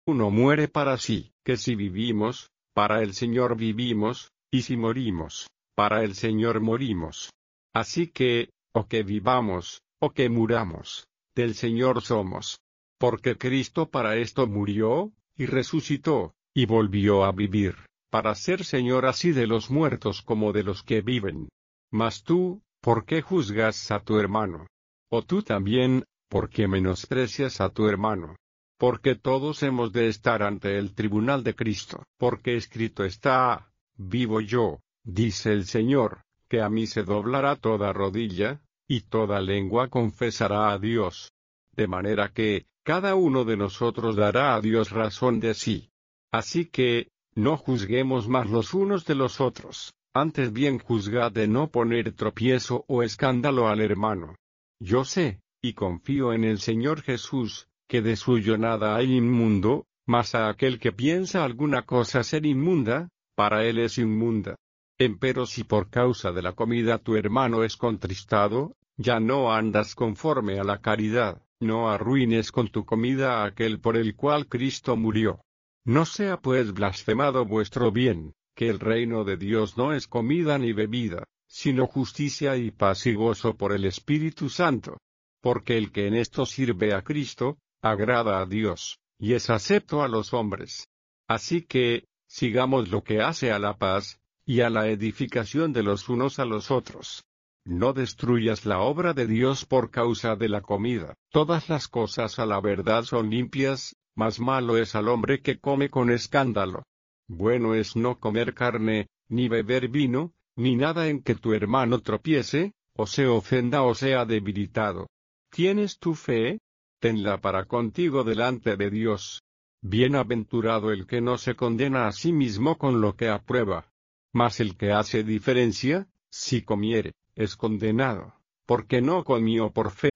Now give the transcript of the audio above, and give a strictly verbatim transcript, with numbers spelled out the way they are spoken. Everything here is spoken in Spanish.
uno muere para sí, que si vivimos, para el Señor vivimos, y si morimos, para el Señor morimos. Así que, o que vivamos, o que muramos, del Señor somos. Porque Cristo para esto murió, y resucitó, y volvió a vivir, para ser Señor así de los muertos como de los que viven. Mas tú, ¿por qué juzgas a tu hermano? O tú también, ¿por qué menosprecias a tu hermano? Porque todos hemos de estar ante el tribunal de Cristo, porque escrito está, vivo yo, dice el Señor, que a mí se doblará toda rodilla, y toda lengua confesará a Dios. De manera que, cada uno de nosotros dará a Dios razón de sí. Así que, no juzguemos más los unos de los otros, antes bien juzgad de no poner tropiezo o escándalo al hermano. Yo sé, y confío en el Señor Jesús, que de suyo nada hay inmundo, mas a aquel que piensa alguna cosa ser inmunda, para él es inmunda. Empero si por causa de la comida tu hermano es contristado, ya no andas conforme a la caridad, no arruines con tu comida a aquel por el cual Cristo murió. No sea pues blasfemado vuestro bien, que el reino de Dios no es comida ni bebida, sino justicia y paz y gozo por el Espíritu Santo. Porque el que en esto sirve a Cristo, agrada a Dios, y es acepto a los hombres. Así que, sigamos lo que hace a la paz, y a la edificación de los unos a los otros. No destruyas la obra de Dios por causa de la comida. Todas las cosas a la verdad son limpias, mas malo es al hombre que come con escándalo. Bueno es no comer carne, ni beber vino, ni nada en que tu hermano tropiece, o se ofenda o sea debilitado. ¿Tienes tu fe? Tenla para contigo delante de Dios. Bienaventurado el que no se condena a sí mismo con lo que aprueba. Mas el que hace diferencia, si comiere, es condenado, porque no comió por fe.